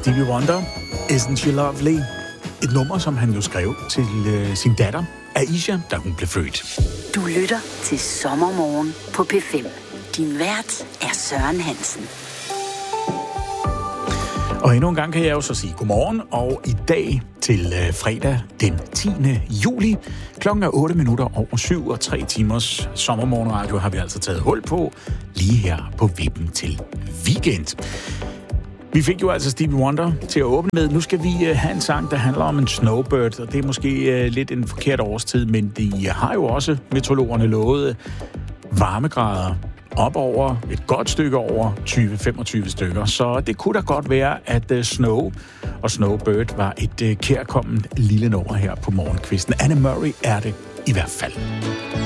Stevie Wonder, Isn't She Lovely? Et nummer, som han jo skrev til sin datter, Aisha, da hun blev født. Du lytter til Sommermorgen på P5. Din vært er Søren Hansen. Og endnu en gang kan jeg jo så sige godmorgen, og i dag til fredag den 10. juli. Klokken er 8:07, og 3 timers sommermorgenradio har vi altså taget hul på, lige her på vippen til weekend. Vi fik jo altså Stevie Wonder til at åbne med. Nu skal vi have en sang, der handler om en snowbird, og det er måske lidt en forkert årstid, men de har jo også, meteorologerne, lovet varmegrader op over et godt stykke over 20-25 stykker. Så det kunne da godt være, at Snow og Snowbird var et kærkomment lille nummer her på morgenkvisten. Anne Murray er det i hvert fald.